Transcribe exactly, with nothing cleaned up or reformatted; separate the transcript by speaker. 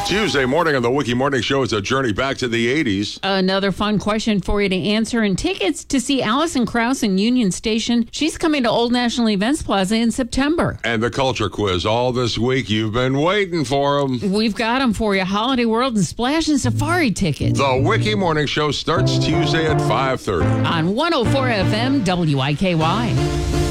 Speaker 1: Tuesday morning on the Wiki Morning Show is a journey back to the eighties.
Speaker 2: Another fun question for you to answer, and tickets to see Alison Krauss in Union Station. She's coming to Old National Events Plaza in September.
Speaker 1: And the culture quiz all this week. You've been waiting for them.
Speaker 2: We've got them for you. Holiday World and Splash and Safari tickets.
Speaker 1: The Wiki Morning Show starts Tuesday at five thirty.
Speaker 2: On one oh four F M W I K Y.